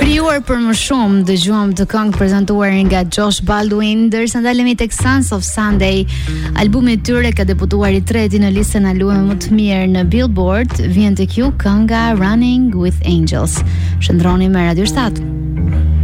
Krijuar për më shumë, dëgjuam të këngë prezantuar nga Josh Baldwin, ndërsa ndalemi tek Sons of Sunday, albumi i tyre ka debutuar i treti në listën e albumeve më të mirë në Billboard, vjen tek ju kënga Running with Angels. Shëndroni me Radio 7.